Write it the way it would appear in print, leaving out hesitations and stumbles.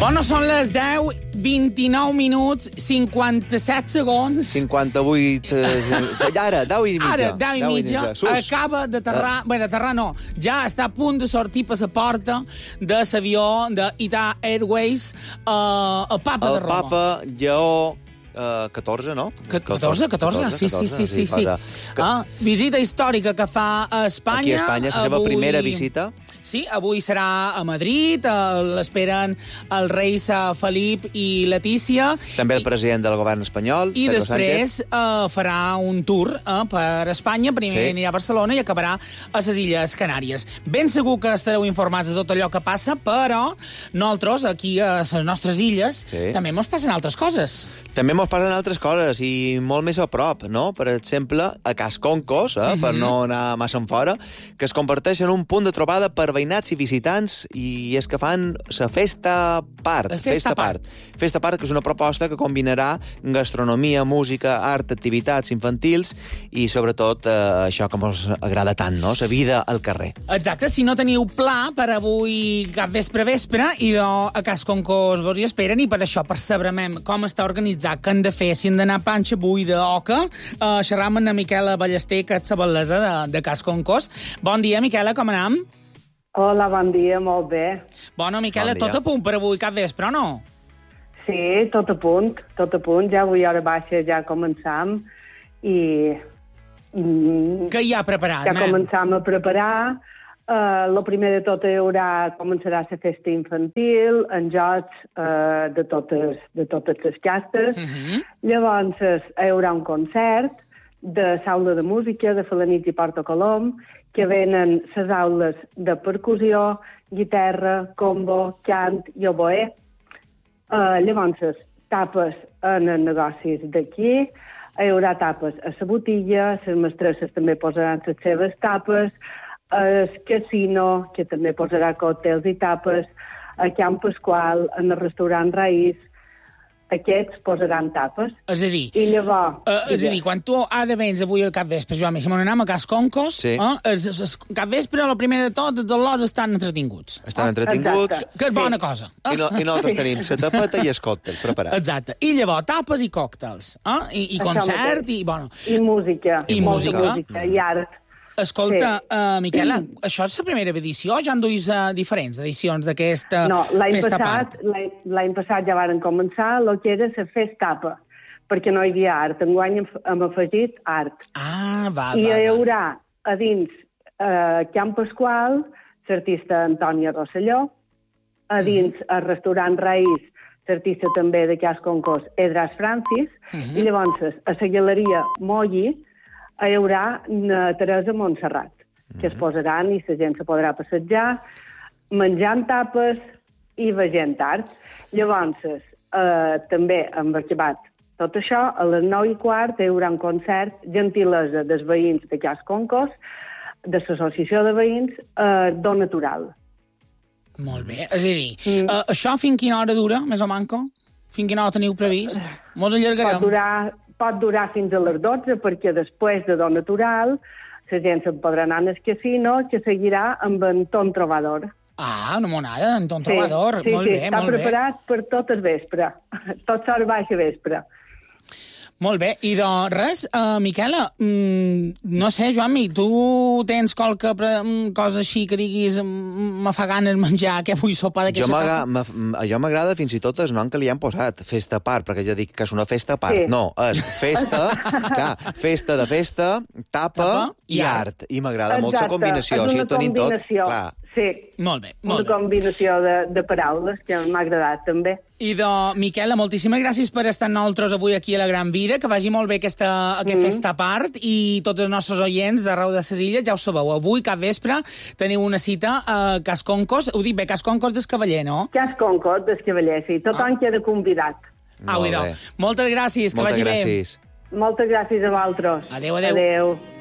Bueno, són les 10, 29 minuts, 57 segons. 58... Ara, 10 i mitja. Ara, 10 i mitja. Acaba d'aterrar... Bé, d'aterrar no. Ja està a punt de sortir per la porta de l'avió d'Ita Airways el Papa de Roma. El Papa Lleó 14, no? 14? Sí. Visita històrica que fa a Espanya. Aquí a Espanya, la seva primera visita. Sí, avui serà a Madrid, l'esperen els reis Felip i Letícia. També el president del govern espanyol, I Pedro després farà un tour per Espanya, primer anirà a Barcelona i acabarà a les Illes Canàries. Ben segur que estareu informats de tot allò que passa, però nosaltres, aquí a les nostres illes, també mos passen altres coses. També mos passen altres coses, i molt més a prop, no? Per exemple, a Cas Concos, per no anar massa enfora, que es converteix en un punt de trobada per veïnats i visitants, i és que fan la Festa Part. Festa Part, que és una proposta que combinarà gastronomia, música, art, activitats infantils i, sobretot, això que ens agrada tant, no? La vida al carrer. Exacte, si no teniu pla per avui cap vespre, i a Cas Concos vos hi esperen, i per això percebrem com està organitzat, què han de fer, si han d'anar a panxa buida o què. Xerram amb la Miquela Ballester, que és la bellesa de Cas Concos. Bon dia, Miquela, com anem? Hola, bon dia, molt bé. Bueno, Miquela, tot a punt per avui cap vespre, o no? Sí, tot a punt. Ja avui hora baixa ja començam i... Què hi ha preparat, ja començam a preparar. El primer de tot començarà la festa infantil, en jocs de totes les castes. Llavors hi haurà un concert de l'aula de música de Felanitx i Porto Colom, que venen les aules de percussió, guitarra, combo, cant i oboè. Llavors, tapes en els negocis d'aquí, hi haurà tapes a la botilla, les mestresses també posaran les seves tapes, el casino, que també posarà còctels i tapes, a Can Pasqual, en el restaurant Raïs, aquests posaran tapes. És a dir, i llavors, quan tu ara vens avui al capvespre, Joan, si m'anem a Cas Concos, el capvespre, el primer de tot, els lots estan entretinguts. Estan entretinguts. Que és bona cosa. I nosaltres tenim la tapeta i el còctel preparat. Exacte. I llavors, tapes i còctels. I concert, i bueno... I música. I música. I art. Escolta, Miquela, això és la primera edició o ja en duis diferents edicions d'aquesta Festa Part? No, l'any passat ja varen començar el que era la Festapa, perquè no hi havia art. Enguany hem afegit art. I hi haurà a dins Can Pasqual l'artista Antònia Rosselló, a dins el restaurant Raïs, l'artista també de Cas Concos, Edras Francis, i llavors a la galeria Molli hi haurà Teresa Montserrat, que es posaran i la gent se podrà passejar, menjant tapes i veient art. Llavors, també hem acabat tot això, a les 9:15 hi haurà un concert, gentilesa dels veïns de Cas Concos, de l'Associació de Veïns, Do Natural. Molt bé, és a dir, això fins quina hora dura, més o manco? Fins quina hora teniu previst? Molt allargarem. Pot durar fins a les 12, perquè després de Do Natural la gent se'n podrà anar al casino, que seguirà amb en Ton Trobador. Una monada, en Ton Trobador. Sí, molt bé, està preparat per tot el vespre. Tot l'hora baixa vespre. Molt bé, i doncs res, Miquela, no sé, Joan, tu tens qualque cosa així que diguis me fa ganes menjar, que vull sopar d'aquesta tapa? A jo m'agrada fins i tot el nom que li han posat, Festa Part, perquè jo dic que és una festa part. No, és festa, clar, festa de festa, tapa i art. I m'agrada molt la combinació. Exacte, és una combinació. Sí, molt bé. Una combinació de paraules que m'ha agradat, també. I Miquela, moltíssimes gràcies per estar amb nosaltres avui aquí a la Gran Vida, que vagi molt bé aquesta Festa Part, i tots els nostres oients d'arreu de les illes, ja ho sabeu, avui cap vespre teniu una cita a Cas Concos, ho dic bé, Cas Concos d'Escavaller, no? Cas Concos d'Escavaller, sí, tothom queda convidat. Moltes gràcies, que vagi bé. Moltes gràcies a vosaltres. Adéu.